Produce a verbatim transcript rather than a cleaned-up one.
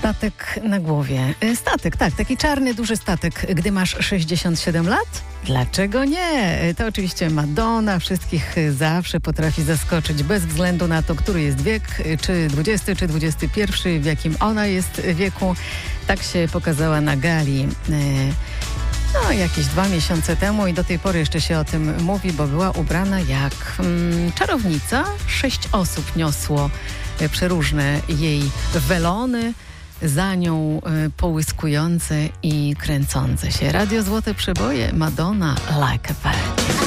Statek na głowie. Statek, tak, taki czarny, duży statek. Gdy masz sześćdziesiąt siedem lat? Dlaczego nie? To oczywiście Madonna wszystkich zawsze potrafi zaskoczyć, bez względu na to, który jest wiek, czy dwudziesty, czy dwudziesty pierwszy, w jakim ona jest wieku. Tak się pokazała na gali no, jakieś dwa miesiące temu i do tej pory jeszcze się o tym mówi, bo była ubrana jak mm, czarownica. Sześć osób niosło przeróżne jej welony, za nią y, połyskujące i kręcące się. Radio Złote Przeboje, Madonna, Like a Bird.